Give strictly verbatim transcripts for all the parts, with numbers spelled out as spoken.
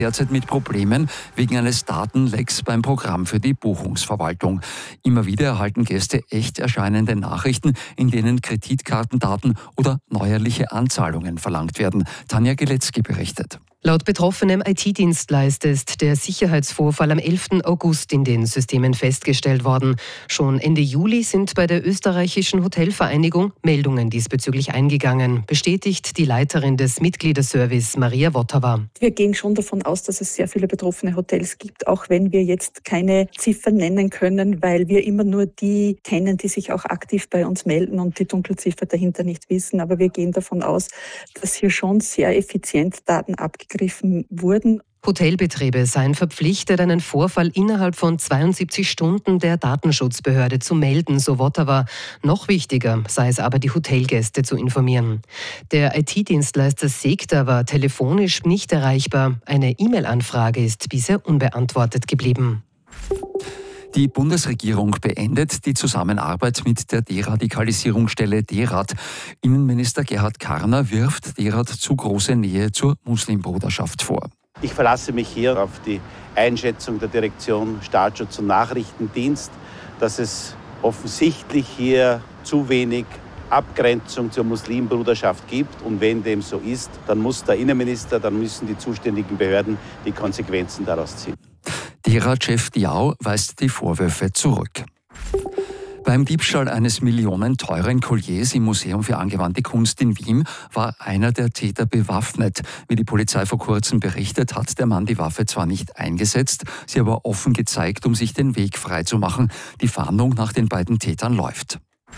derzeit mit Problemen wegen eines Datenlecks beim Programm für die Buchungsverwaltung. Immer wieder erhalten Gäste echt erscheinende Nachrichten, in denen Kreditkartendaten oder neuerliche Anzahlungen verlangt werden. Tanja Geletzky berichtet. Laut betroffenem I T-Dienstleister ist der Sicherheitsvorfall am elften August in den Systemen festgestellt worden. Schon Ende Juli sind bei der österreichischen Hotelvereinigung Meldungen diesbezüglich eingegangen, bestätigt die Leiterin des Mitgliederservice Maria Wotawa. Wir gehen schon davon aus, dass es sehr viele betroffene Hotels gibt, auch wenn wir jetzt keine Ziffern nennen können, weil wir immer nur die kennen, die sich auch aktiv bei uns melden und die Dunkelziffer dahinter nicht wissen. Aber wir gehen davon aus, dass hier schon sehr effizient Daten abgegriffen wurden. Hotelbetriebe seien verpflichtet, einen Vorfall innerhalb von zweiundsiebzig Stunden der Datenschutzbehörde zu melden, so Wotawa. Noch wichtiger sei es aber, die Hotelgäste zu informieren. Der I T-Dienstleister Segda war telefonisch nicht erreichbar. Eine E-Mail-Anfrage ist bisher unbeantwortet geblieben. Die Bundesregierung beendet die Zusammenarbeit mit der Deradikalisierungsstelle DERAD. Innenminister Gerhard Karner wirft DERAD zu große Nähe zur Muslimbruderschaft vor. Ich verlasse mich hier auf die Einschätzung der Direktion Staatsschutz und Nachrichtendienst, dass es offensichtlich hier zu wenig Abgrenzung zur Muslimbruderschaft gibt. Und wenn dem so ist, dann muss der Innenminister, dann müssen die zuständigen Behörden die Konsequenzen daraus ziehen. DERAD-Chef Diao weist die Vorwürfe zurück. Beim Diebstahl eines millionenteuren Colliers im Museum für angewandte Kunst in Wien war einer der Täter bewaffnet. Wie die Polizei vor kurzem berichtet, hat der Mann die Waffe zwar nicht eingesetzt, sie aber offen gezeigt, um sich den Weg freizumachen. Die Fahndung nach den beiden Tätern läuft.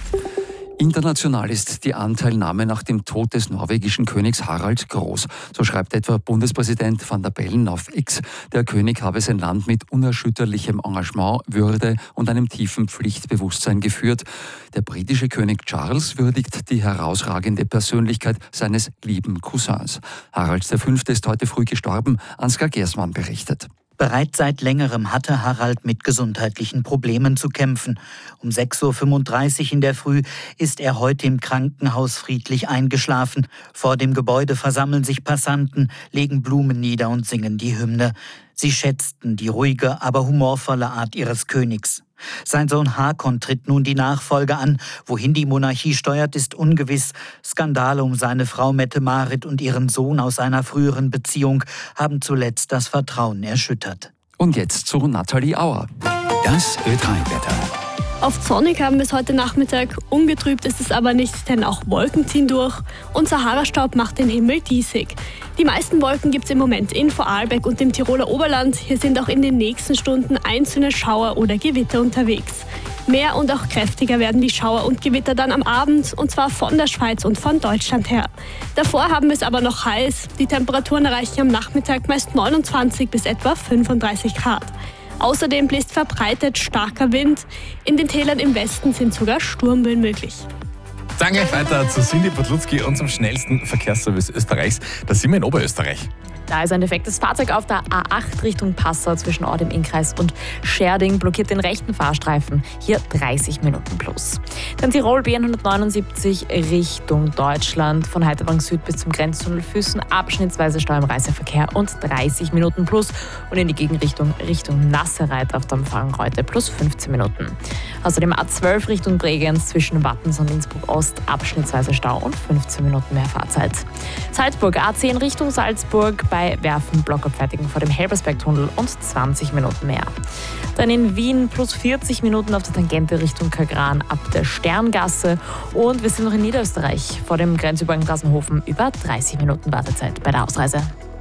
International ist die Anteilnahme nach dem Tod des norwegischen Königs Harald groß. So schreibt etwa Bundespräsident Van der Bellen auf X. Der König habe sein Land mit unerschütterlichem Engagement, Würde und einem tiefen Pflichtbewusstsein geführt. Der britische König Charles würdigt die herausragende Persönlichkeit seines lieben Cousins. Harald der Fünfte ist heute früh gestorben. Ansgar Gersmann berichtet. Bereits seit längerem hatte Harald mit gesundheitlichen Problemen zu kämpfen. Um sechs Uhr fünfunddreißig in der Früh ist er heute im Krankenhaus friedlich eingeschlafen. Vor dem Gebäude versammeln sich Passanten, legen Blumen nieder und singen die Hymne. Sie schätzten die ruhige, aber humorvolle Art ihres Königs. Sein Sohn Hakon tritt nun die Nachfolge an. Wohin die Monarchie steuert, ist ungewiss. Skandale um seine Frau Mette-Marit und ihren Sohn aus einer früheren Beziehung haben zuletzt das Vertrauen erschüttert. Und jetzt zu Nathalie Auer. Das Ö drei Wetter. Oft sonnig haben wir es heute Nachmittag, ungetrübt ist es aber nicht, denn auch Wolken ziehen durch und Sahara-Staub macht den Himmel diesig. Die meisten Wolken gibt es im Moment in Vorarlberg und dem Tiroler Oberland. Hier sind auch in den nächsten Stunden einzelne Schauer oder Gewitter unterwegs. Mehr und auch kräftiger werden die Schauer und Gewitter dann am Abend, und zwar von der Schweiz und von Deutschland her. Davor haben wir es aber noch heiß. Die Temperaturen erreichen am Nachmittag meist neunundzwanzig bis etwa fünfunddreißig Grad. Außerdem bläst verbreitet starker Wind. In den Tälern im Westen sind sogar Sturmböen möglich. Dann gleich weiter zu Cindy Podlutzki und zum schnellsten Verkehrsservice Österreichs. Da sind wir in Oberösterreich. Da ist ein defektes Fahrzeug auf der A acht Richtung Passau zwischen Ort im Innkreis und Scherding, blockiert den rechten Fahrstreifen. Hier dreißig Minuten plus. Dann Tirol B hundertneunundsiebzig Richtung Deutschland von Heiterwang Süd bis zum Grenztunnel Füssen, abschnittsweise Stau im Reiseverkehr und dreißig Minuten plus. Und in die Gegenrichtung Richtung Nassereit auf der Umfahrung-Reute plus fünfzehn Minuten. Außerdem A zwölf Richtung Bregenz zwischen Wattens und Innsbruck Ost, abschnittsweise Stau und fünfzehn Minuten mehr Fahrzeit. Salzburg A zehn Richtung Salzburg bei Werfen, Blockabfertigung vor dem Helbersbergtunnel und zwanzig Minuten mehr. Dann in Wien plus vierzig Minuten auf der Tangente Richtung Kagran ab der Sterngasse. Und wir sind noch in Niederösterreich vor dem Grenzübergang Grassenhofen, über dreißig Minuten Wartezeit bei der Ausreise.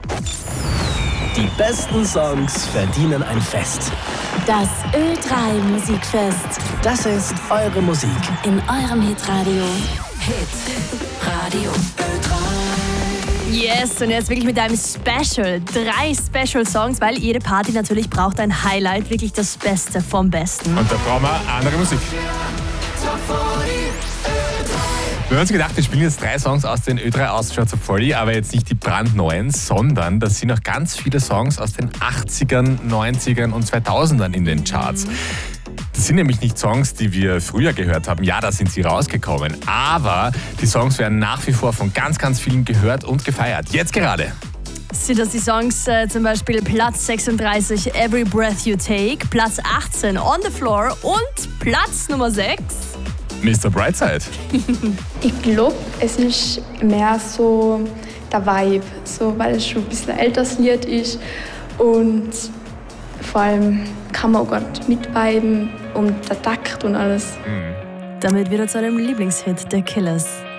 Die besten Songs verdienen ein Fest. Das Ö drei Musikfest. Das ist eure Musik. In eurem Hitradio. Hit Radio Ö drei. Yes, und jetzt wirklich mit einem Special. Drei Special-Songs, weil jede Party natürlich braucht ein Highlight, wirklich das Beste vom Besten. Und da brauchen wir andere Musik. Wir haben uns gedacht, wir spielen jetzt drei Songs aus den Ö drei Austria Volley, aber jetzt nicht die brandneuen, sondern das sind auch ganz viele Songs aus den achtzigern, neunzigern und zweitausendern in den Charts. Das sind nämlich nicht Songs, die wir früher gehört haben. Ja, da sind sie rausgekommen. Aber die Songs werden nach wie vor von ganz, ganz vielen gehört und gefeiert. Jetzt gerade. Sind das die Songs äh, zum Beispiel Platz sechsunddreißig Every Breath You Take, Platz achtzehn On the Floor und Platz Nummer sechs? Mister Brightside. Ich glaube, es ist mehr so der Vibe, so, weil es schon ein bisschen ein älteres Lied ist und vor allem kann man auch gut mitviben und der Takt und alles. Mhm. Damit wieder zu einem Lieblingshit der Killers.